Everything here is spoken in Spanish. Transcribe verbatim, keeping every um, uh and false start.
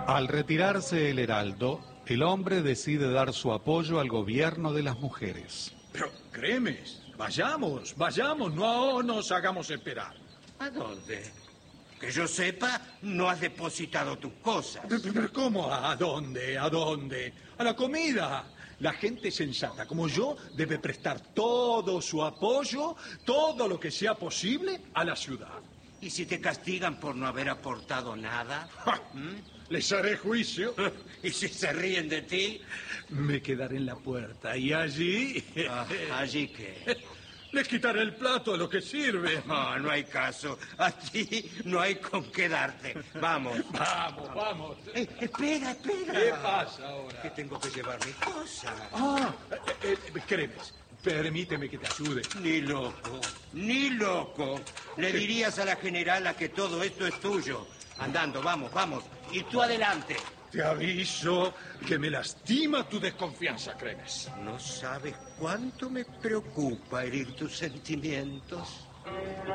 Al retirarse el heraldo, el hombre decide dar su apoyo al gobierno de las mujeres. Pero, Cremes, vayamos, vayamos, no nos hagamos esperar. ¿A dónde? Que yo sepa, no has depositado tus cosas. Pero, pero, ¿cómo? ¿A dónde? ¿A dónde? A la comida. La gente sensata como yo debe prestar todo su apoyo, todo lo que sea posible a la ciudad. ¿Y si te castigan por no haber aportado nada? ¿Mm? Les haré juicio. ¿Y si se ríen de ti? Me quedaré en la puerta y allí... Ah, ¿allí qué? Les quitaré el plato a lo que sirve. No, no hay caso. A ti no hay con qué darte. Vamos. Vamos, vamos. Eh, espera, espera. ¿Qué pasa ahora? Que tengo que llevar mis cosas. Ah, eh, eh, Cremes, permíteme que te ayude. Ni loco, ni loco. Le dirías a la generala que todo esto es tuyo. Andando, vamos, vamos. Y tú adelante. Te aviso que me lastima tu desconfianza, Cremes. No sabes cuánto me preocupa herir tus sentimientos.